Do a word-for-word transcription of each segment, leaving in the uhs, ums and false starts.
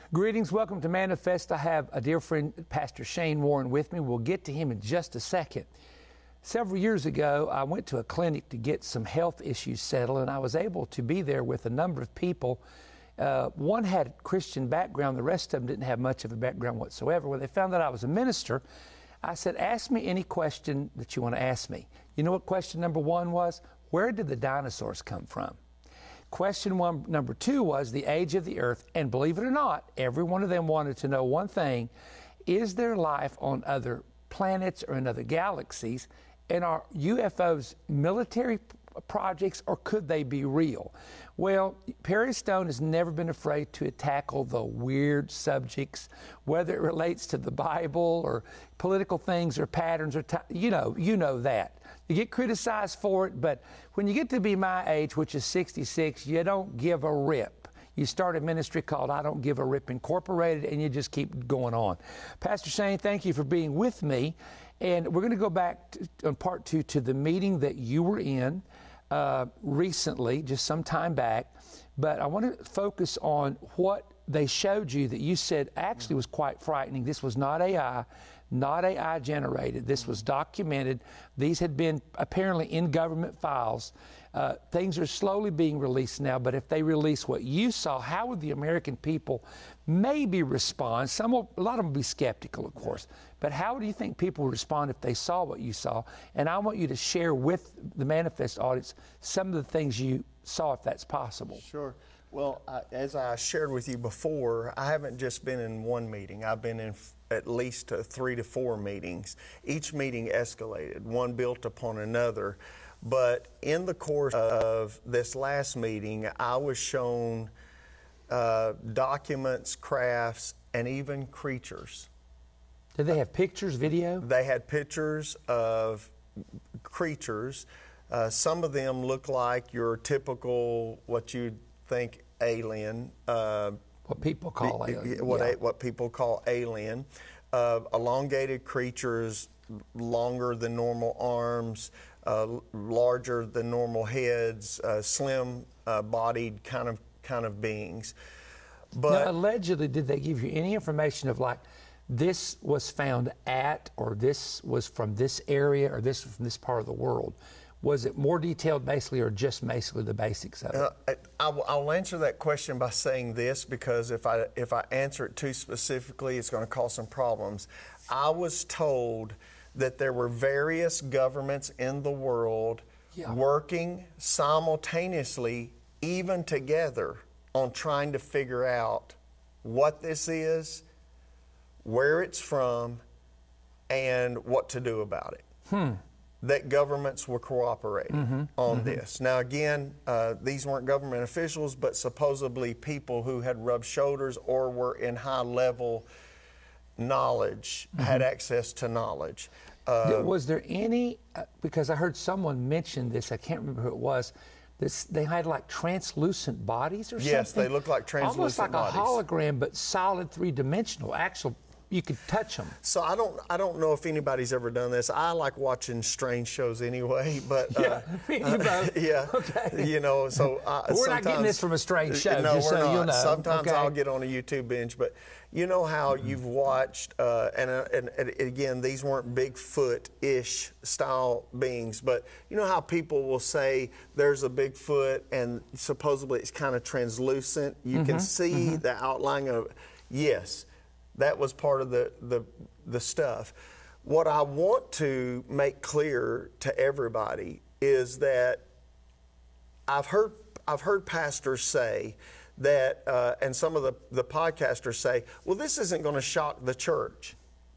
Greetings, welcome to Manifest. I have a dear friend, Pastor Shane Warren, with me. We'll get to him in just a second. Several years ago, I went to a clinic to get some health issues settled, and I was able to be there with a number of people. Uh, one had a Christian background, the rest of them didn't have much of a background whatsoever. When they found out I was a minister, I said, ask me any question that you want to ask me. You know what question number one was? Where did the dinosaurs come from? Question one, number two was the age of the earth, and believe it or not, every one of them wanted to know one thing: is there life on other planets or in other galaxies? And are U F Os military projects, or could they be real? Well, Perry Stone has never been afraid to tackle the weird subjects, whether it relates to the Bible or political things or patterns or, t- you know, you know that. You get criticized for it, but when you get to be my age, which is sixty-six, you don't give a rip. You start a ministry called I Don't Give a Rip Incorporated, and you just keep going on. Pastor Shane, thank you for being with me. And we're going to go back to, on part two to the meeting that you were in uh, recently, just some time back. But I want to focus on what they showed you that you said actually was quite frightening. This was not A I, not A I generated. This was documented. These had been apparently in government files. Uh, things are slowly being released now, but if they release what you saw, how would the American people maybe respond? Some will, a lot of them will be skeptical, of course, but how do you think people would respond if they saw what you saw? And I want you to share with the Manifest audience some of the things you saw, if that's possible. Sure. Well, I, as I shared with you before, I haven't just been in one meeting. I've been in f- at least uh, three to four meetings. Each meeting escalated, one built upon another. But in the course of this last meeting, I was shown uh, documents, crafts, and even creatures. Did they have pictures, video? They had pictures of creatures. Uh, some of them look like your typical, what you'd think alien. Uh, what people call alien. What, yeah. a, what people call alien. Uh, elongated creatures, longer than normal arms, uh, larger than normal heads, uh, slim uh, bodied kind of kind of beings. But now, allegedly, did they give you any information of like, this was found at, or this was from this area, or this was from this part of the world? Was it more detailed basically, or just basically the basics of it? Uh, I, I'll answer that question by saying this, because if I if I answer it too specifically, it's going to cause some problems. I was told that there were various governments in the world yeah. working simultaneously, even together, on trying to figure out what this is, where it's from, and what to do about it. Hmm. That governments were cooperating mm-hmm, on mm-hmm. this. Now, again, uh, these weren't government officials, but supposedly people who had rubbed shoulders or were in high-level knowledge, mm-hmm. had access to knowledge. Uh, was there any, uh, because I heard someone mention this, I can't remember who it was, this, they had like translucent bodies or yes, something? Yes, they look like translucent bodies. Almost like bodies. a hologram, but solid three-dimensional, actual. You could touch them. So I don't I don't know if anybody's ever done this. I like watching strange shows anyway, but uh, yeah, uh, yeah, okay. you know. So I, we're not getting this from a strange show. No, just we're so not. You'll know. Sometimes okay. I'll get on a YouTube binge, but you know how mm-hmm. you've watched, uh, and, and, and again, these weren't Bigfoot-ish style beings, but you know how people will say there's a Bigfoot, and supposedly it's kind of translucent. You mm-hmm. can see mm-hmm. the outline of. Yes. That was part of the, the the stuff. What I want to make clear to everybody is that I've heard I've heard pastors say that, uh, and some of the, the podcasters say, well, this isn't going to shock the church.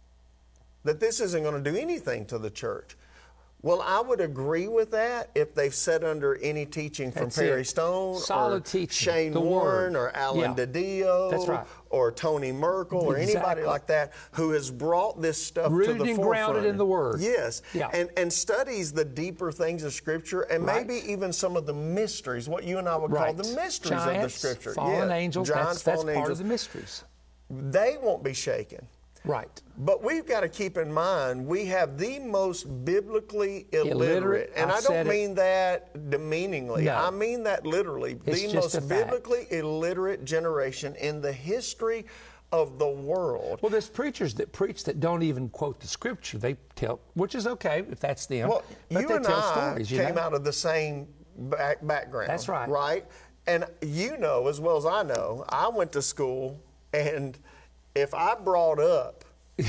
That this isn't going to do anything to the church. Well, I would agree with that if they've sat under any teaching from That's Perry it. Stone Solid or teaching. Shane The Warren word. or Alan Yeah. DiDio That's right. or Tony Merkel or Exactly. anybody like that who has brought this stuff Rooted to the and forefront. grounded in the Word. Yes, Yeah. and, and studies the deeper things of Scripture and Right. maybe even some of the mysteries, what you and I would Right. call the mysteries Giants, of the Scripture. fallen yeah. angels, Giants, that's, that's fallen part angels. of the mysteries. They won't be shaken. Right. But we've got to keep in mind we have the most biblically illiterate, Illiterate, and I've I don't said it. mean that demeaningly. No. I mean that literally. It's the just most a fact. biblically illiterate generation in the history of the world. Well, there's preachers that preach that don't even quote the scripture. They tell, which is okay if that's them. Well, but you they and tell I stories. You came know? out of the same back, background. That's right. Right? And you know as well as I know, I went to school, and if I brought up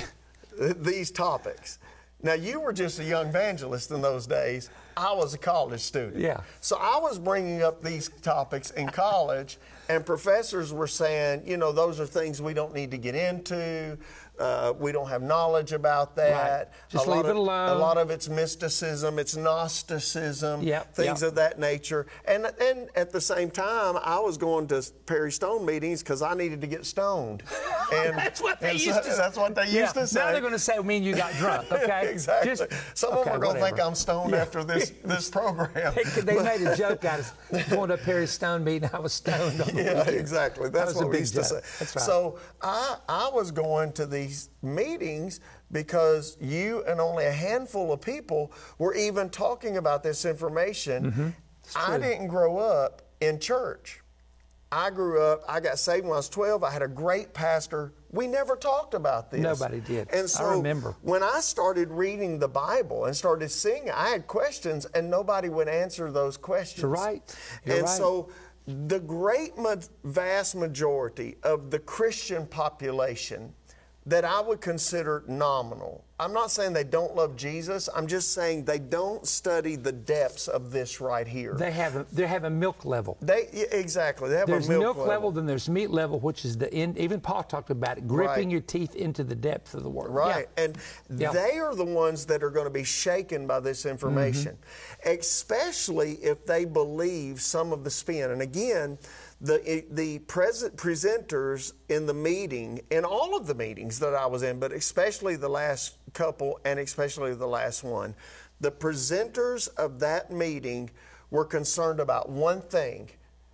these topics, now you were just a young evangelist in those days. I was a college student. Yeah. So I was bringing up these topics in college, and professors were saying, you know, those are things we don't need to get into. Uh, we don't have knowledge about that. Right. Just a lot leave of, it alone. A lot of it's mysticism, it's Gnosticism, Yep, things yep. of that nature. And and at the same time, I was going to Perry Stone meetings because I needed to get stoned. And That's what they and used so, to say. That's what they Yeah. used to say. Now they're going to say, me and you got drunk, okay? Exactly. Just, Some of okay, them are going to think whatever. I'm stoned Yeah. after this this program. They, they made a joke out of going to Perry Stone meeting. I was stoned on the Yeah, weekend. exactly. That That's was a what we big used to joke. say. That's right. So I, I was going to these meetings because you and only a handful of people were even talking about this information. Mm-hmm. I didn't grow up in church. I grew up, I got saved when I was twelve. I had a great pastor. We never talked about this. Nobody did. And I so remember. when I started reading the Bible and started singing, I had questions and nobody would answer those questions. You're right. You're and right. so the great ma- vast majority of the Christian population that I would consider nominal. I'm not saying they don't love Jesus. I'm just saying they don't study the depths of this right here. They have a, they have a milk level. They yeah, exactly. They have There's a milk, milk, level. level. then there's meat level, which is the end. Even Paul talked about it, gripping Right. your teeth into the depth of the word. Right. Yeah. And Yeah. they are the ones that are going to be shaken by this information, Mm-hmm. especially if they believe some of the spin. And again, the the present presenters in the meeting, in all of the meetings that I was in, but especially the last couple and especially the last one, the presenters of that meeting were concerned about one thing: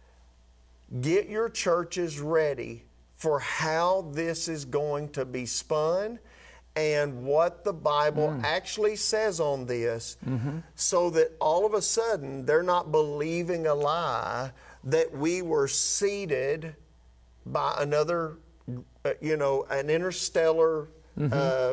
get your churches ready for how this is going to be spun and what the Bible Mm. actually says on this, Mm-hmm. so that all of a sudden they're not believing a lie that we were seeded by another, uh, you know, an interstellar uh,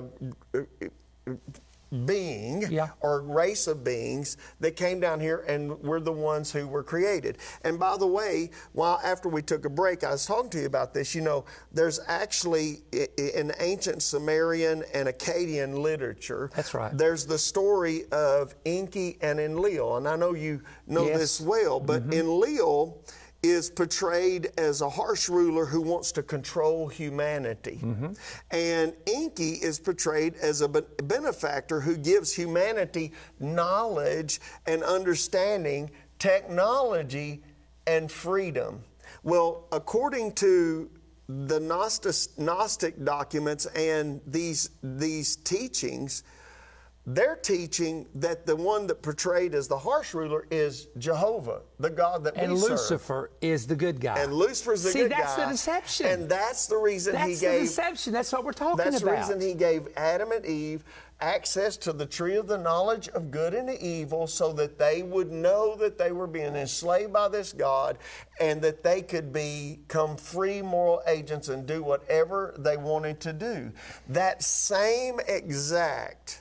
being Yeah. or race of beings that came down here, and we're the ones who were created. And by the way, while after we took a break, I was talking to you about this. You know, there's actually i- i- in ancient Sumerian and Akkadian literature. That's right. There's the story of Enki and Enlil, and I know you know Yes. this well, but Enlil is portrayed as a harsh ruler who wants to control humanity. And Enki is portrayed as a be- benefactor who gives humanity knowledge and understanding, technology, and freedom. Well, according to the Gnostic, Gnostic documents and these, these teachings, they're teaching that the one that portrayed as the harsh ruler is Jehovah, the God that And we serve. Lucifer is the good guy. And Lucifer's the See, good that's guy. the deception. And that's the reason That's he the gave. deception. That's what we're talking That's the about. reason he gave Adam and Eve access to the tree of the knowledge of good and evil, so that they would know that they were being enslaved by this God, and that they could become free moral agents and do whatever they wanted to do. That same exact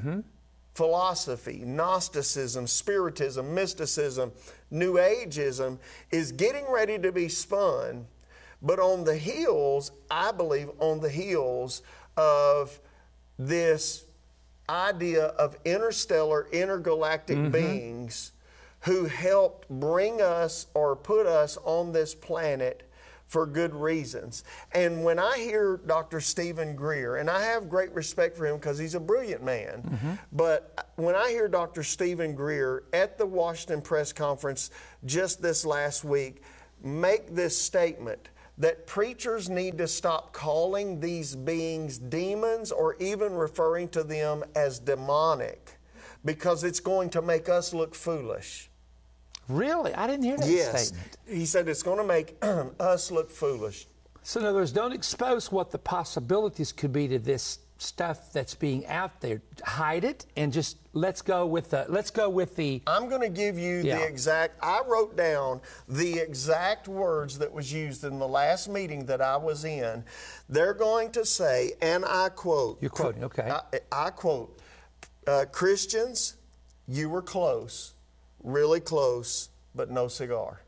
philosophy, Gnosticism, Spiritism, mysticism, New Ageism is getting ready to be spun, but on the heels, I believe, on the heels of this idea of interstellar, intergalactic beings who helped bring us or put us on this planet for good reasons. And when I hear Doctor Stephen Greer, and I have great respect for him because he's a brilliant man, but when I hear Doctor Stephen Greer at the Washington Press Conference just this last week make this statement, that preachers need to stop calling these beings demons or even referring to them as demonic, because it's going to make us look foolish. Really? I didn't hear that Yes. statement. He said it's going to make us look foolish. So in other words, don't expose what the possibilities could be to this stuff that's being out there. Hide it and just let's go with the let's go with the I'm going to give you Yeah. the exact I wrote down the exact words that was used in the last meeting that I was in. They're going to say, and I quote, You're quoting, okay. I, I quote, uh, Christians, you were close, really close, but no cigar.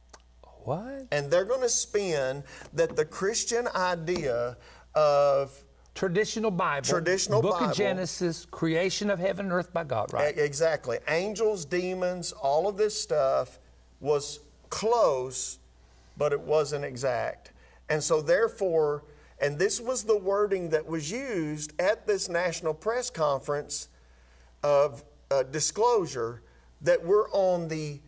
What? And they're going to spin that the Christian idea of Traditional Bible. Traditional Book Bible. of Genesis, creation of heaven and earth by God, right? E- Exactly. Angels, demons, all of this stuff was close, but it wasn't exact. And so, therefore, and this was the wording that was used at this national press conference of uh, disclosure that we're on the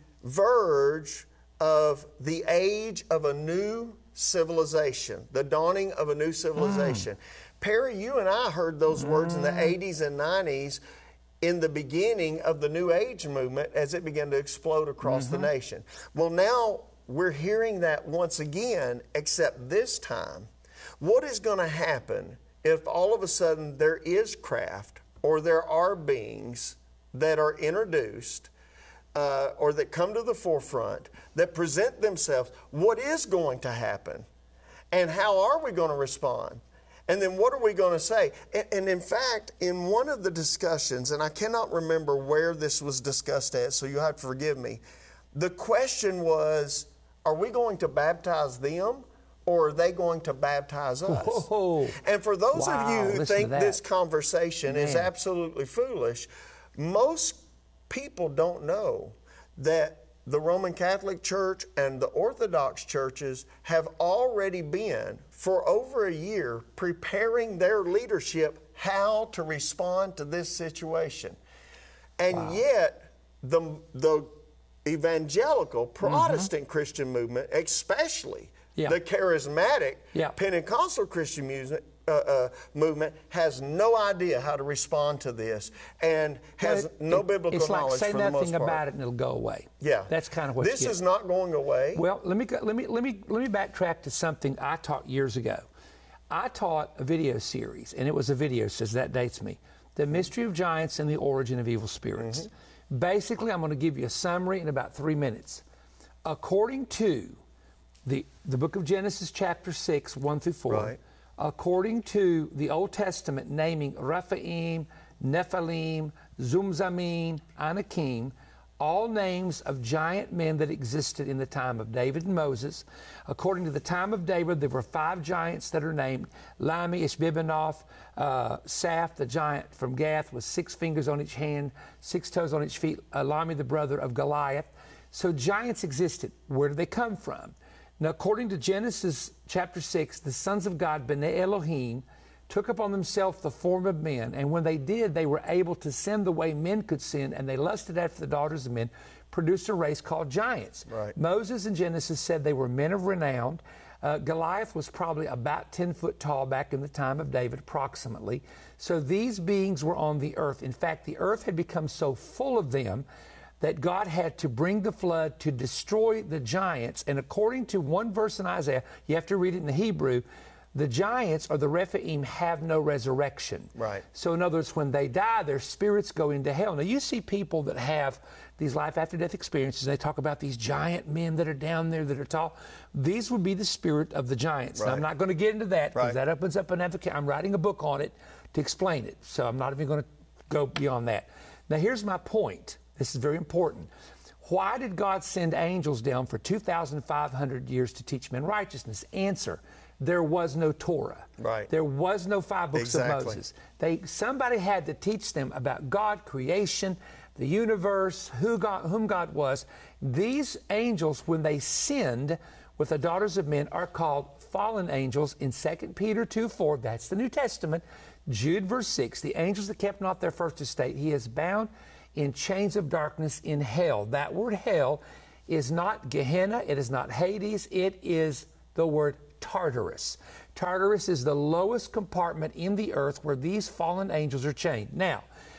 verge of the age of a new civilization, the dawning of a new civilization. Mm. Perry, you and I heard those words in the eighties and nineties in the beginning of the New Age movement as it began to explode across mm-hmm. the nation. Well, now we're hearing that once again, except this time. What is going to happen if all of a sudden there is craft or there are beings that are introduced uh, or that come to the forefront that present themselves? What is going to happen? And how are we going to respond? And then what are we going to say? And, and in fact, in one of the discussions, and I cannot remember where this was discussed at, so you'll have to forgive me, the question was, are we going to baptize them or are they going to baptize us? Whoa. And for those Wow, of you who listen think to that. this conversation Man. is absolutely foolish, most people don't know that the Roman Catholic Church and the Orthodox churches have already been, for over a year, preparing their leadership how to respond to this situation. And Wow. yet, the, the evangelical Protestant mm-hmm. Christian movement, especially yeah. the charismatic yeah. Pentecostal Christian music, Uh, uh, movement has no idea how to respond to this and has But no it, biblical it's like knowledge say for the most nothing part. about it and it'll go away. Yeah, that's kind of what this you get. is not going away. Well, let me go, let me let me let me backtrack to something I taught years ago. I taught a video series, and it was a video, says that dates me. The Mystery of Giants and the Origin of Evil Spirits. Mm-hmm. Basically, I'm going to give you a summary in about three minutes. According to the the book of Genesis, chapter six, one through four. Right. According to the Old Testament, naming Rephaim, Nephilim, Zumzamim, Anakim, all names of giant men that existed in the time of David and Moses. According to the time of David, there were five giants that are named: Lami, Ishbibenoth, uh, Saph, the giant from Gath, with six fingers on each hand, six toes on each feet, uh, Lami, the brother of Goliath. So giants existed. Where did they come from? Now, according to Genesis chapter six, the sons of God, B'nai Elohim, took upon themselves the form of men, and when they did, they were able to sin the way men could sin, and they lusted after the daughters of men, produced a race called giants. Right. Moses in Genesis said they were men of renown. Uh, Goliath was probably about ten foot tall back in the time of David, approximately. So these beings were on the earth. In fact, the earth had become so full of them that God had to bring the flood to destroy the giants. And according to one verse in Isaiah, you have to read it in the Hebrew, the giants, or the Rephaim, have no resurrection. Right. So in other words, when they die, their spirits go into hell. Now you see people that have these life after death experiences, they talk about these giant men that are down there that are tall. These would be the spirit of the giants. Right. Now I'm not going to get into that because Right. that opens up an advocate. I'm writing a book on it to explain it. So I'm not even going to go beyond that. Now here's my point. This is very important. Why did God send angels down for two thousand five hundred years to teach men righteousness? Answer, there was no Torah. Right. There was no five books Exactly. of Moses. They, somebody had to teach them about God, creation, the universe, who God, whom God was. These angels, when they sinned with the daughters of men, are called fallen angels in Second Peter two four. That's the New Testament. Jude verse six, the angels that kept not their first estate, he is bound in chains of darkness in hell. That word hell is not Gehenna, it is not Hades, it is the word Tartarus. Tartarus is the lowest compartment in the earth where these fallen angels are chained. Now,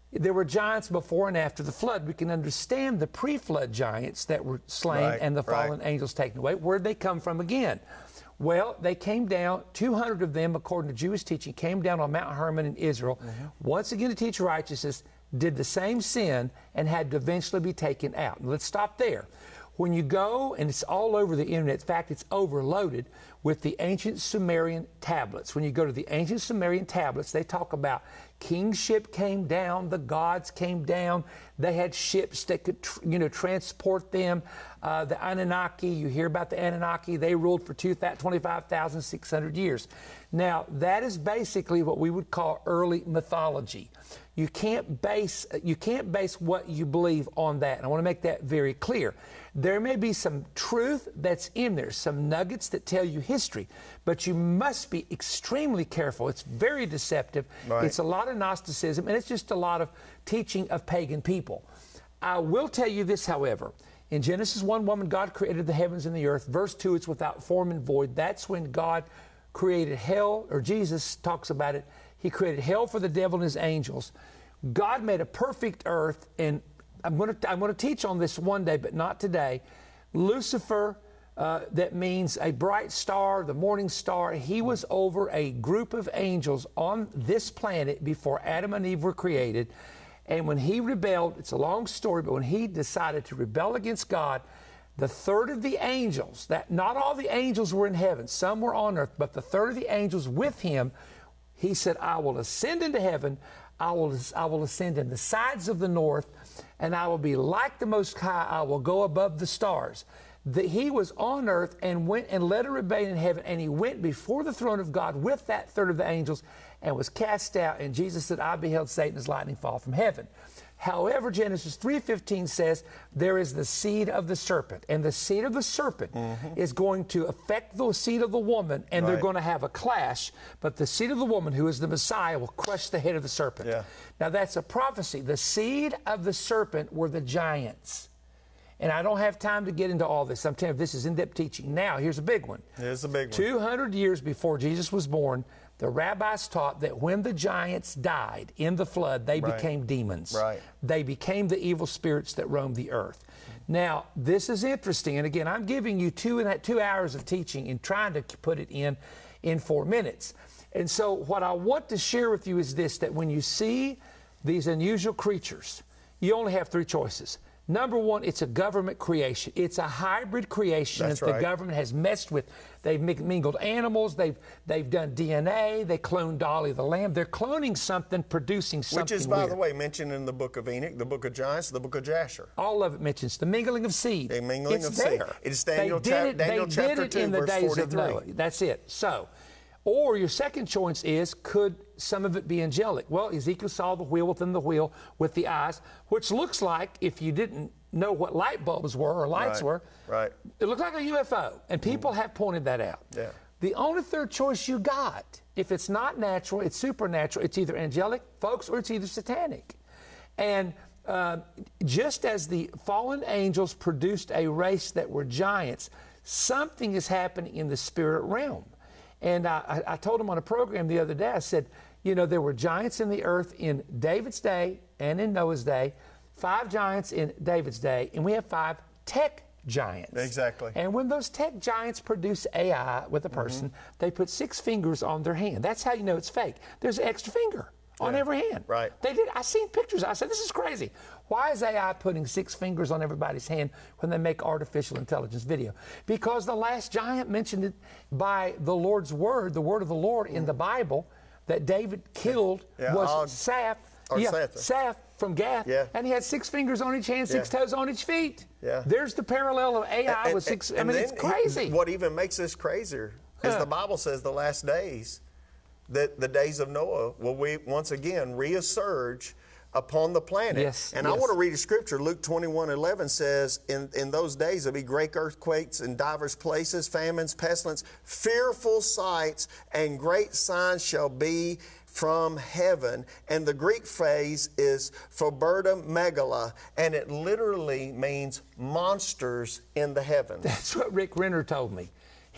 There were giants before and after the flood. We can understand the pre-flood giants that were slain Right, and the fallen right. angels taken away. Where'd they come from again? Well, they came down, two hundred of them, according to Jewish teaching, came down on Mount Hermon in Israel, mm-hmm. once again to teach righteousness, did the same sin, and had to eventually be taken out. Let's stop there. When you go, and it's all over the internet, in fact, it's overloaded with the ancient Sumerian tablets. When you go to the ancient Sumerian tablets, they talk about kingship came down, the gods came down, they had ships that could, you know, transport them. Uh, the Anunnaki, you hear about the Anunnaki, they ruled for twenty-five thousand six hundred years. Now, that is basically what we would call early mythology. You can't base you can't base what you believe on that. And I want to make that very clear. There may be some truth that's in there, some nuggets that tell you history, but you must be extremely careful. It's very deceptive. Right. It's a lot of Gnosticism, and it's just a lot of teaching of pagan people. I will tell you this, however. In Genesis one one, when God created the heavens and the earth, verse two, it's without form and void. That's when God created hell, or Jesus talks about it. He created hell for the devil and his angels. God made a perfect earth, and I'm going to I'm going to teach on this one day, but not today. Lucifer, uh, that means a bright star, the morning star. He was over a group of angels on this planet before Adam and Eve were created. And when he rebelled, it's a long story, but when he decided to rebel against God, the third of the angels, that not all the angels were in heaven, some were on earth, but the third of the angels with him, he said, I will ascend into heaven, I will, I will ascend in the sides of the north, and I will be like the Most High, I will go above the stars. That he was on earth and went and led a rebellion in heaven, and he went before the throne of God with that third of the angels and was cast out. And Jesus said, I beheld Satan as lightning fall from heaven. However, Genesis three fifteen says there is the seed of the serpent, and the seed of the serpent mm-hmm. is going to affect the seed of the woman, and right. they're going to have a clash, but the seed of the woman, who is the Messiah, will crush the head of the serpent. Yeah. Now, that's a prophecy. The seed of the serpent were the giants. And I don't have time to get into all this. I'm telling you, this is in-depth teaching. Now, here's a big one. Here's a big one. two hundred years before Jesus was born, the rabbis taught that when the giants died in the flood, they right. became demons. Right. They became the evil spirits that roamed the earth. Now, this is interesting. And again, I'm giving you two and two hours of teaching and trying to put it in in four minutes. And so what I want to share with you is this, that when you see these unusual creatures, you only have three choices. Number one, it's a government creation. It's a hybrid creation That's that right. the government has messed with. They've mingled animals. They've they've done D N A. They cloned Dolly the lamb. They're cloning something, producing something Which is, by weird. the way, mentioned in the book of Enoch, the book of Giants, the book of Jasher. All of it mentions the mingling of seed. The mingling it's of there. seed. It's Daniel, they chap- did it, Daniel they chapter did it two, in the verse days forty-three. of Noah. That's it. So, or your second choice is, could some of it be angelic? Well, Ezekiel saw the wheel within the wheel with the eyes, which looks like, if you didn't know what light bulbs were or lights Right, were, right. it looked like a U F O, and people mm. have pointed that out. Yeah. The only third choice you got, if it's not natural, it's supernatural, it's either angelic, folks, or it's either satanic. And uh, just as the fallen angels produced a race that were giants, something is happening in the spirit realm. And I, I told him on a program the other day, I said, you know, there were giants in the earth in David's day and in Noah's day, five giants in David's day, and we have five tech giants. Exactly. And when those tech giants produce A I with a person, mm-hmm. they put six fingers on their hand. That's how you know it's fake. There's an extra finger on yeah. every hand. Right. They did. I seen pictures. I said, this is crazy. Why is A I putting six fingers on everybody's hand when they make artificial intelligence video? Because the last giant mentioned it by the Lord's word, the word of the Lord mm. in the Bible, that David killed yeah, was Og, Saph. Or yeah, Saph. Saph from Gath. Yeah. And he had six fingers on each hand, six yeah. toes on each feet. Yeah. There's the parallel of A I and, with six. And, I mean, and it's crazy. It, what even makes this crazier is huh. the Bible says the last days, that the days of Noah will we once again resurge upon the planet. Yes, and yes. I want to read a scripture. Luke twenty-one eleven says, in, in those days there'll be great earthquakes in divers places, famines, pestilence, fearful sights, and great signs shall be from heaven. And the Greek phrase is phoberta megala, and it literally means monsters in the heavens. That's what Rick Renner told me.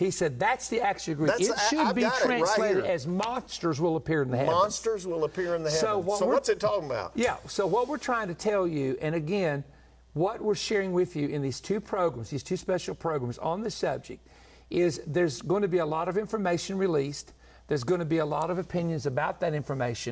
He said that's the actual Greek. That's- It I- should I've be got it right translated here. as monsters will appear in the heavens. Monsters will appear in the So heavens. what So we're- what's it talking about? Yeah, so what we're trying to tell you, and again, what we're sharing with you in these two programs, these two special programs on this subject, is there's going to be a lot of information released. There's going to be a lot of opinions about that information.